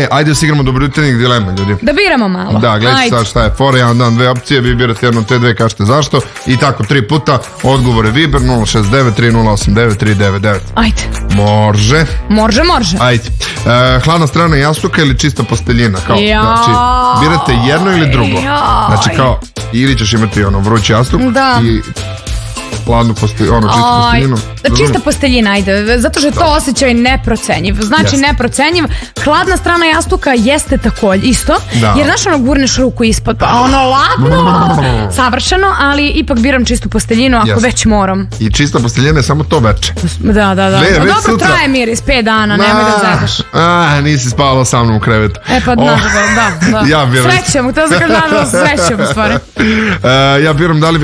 ajde se igramo dobro jutarnjih dilema, ljudi. Da biramo malo. Da, gledajte sad šta je fora, ja vam dam dve opcije, vi birate jedno te dve, kažete zašto i tako 3 puta, odgovor je Viber 069 3089 399. Ajde. Može. Može. Ajde. Hladna strana jastuka ili čista posteljina? Znači, birate jedno ili drugo. Znači kao, ili ćeš imati vrući jastuk i hladnu posteljinu, čistu posteljinu. Čista posteljina, ajde, zato što je to osjećaj neprocenjiv. Znači neprocenjiv. Hladna strana jastuka jeste takođe isto, jer znaš gurneš ruku ispod, pa ladno, savršeno, ali ipak biram čistu posteljinu ako već moram. I čista posteljina je samo to veče. Da. Dobro, traje miris 5 dana, nemoj da zedaš. Nisi spavala sa mnom u krevetu. Pa nažalost, da. Srećemo, to se kaže nažalost srećemo u stvari. Ja biram da li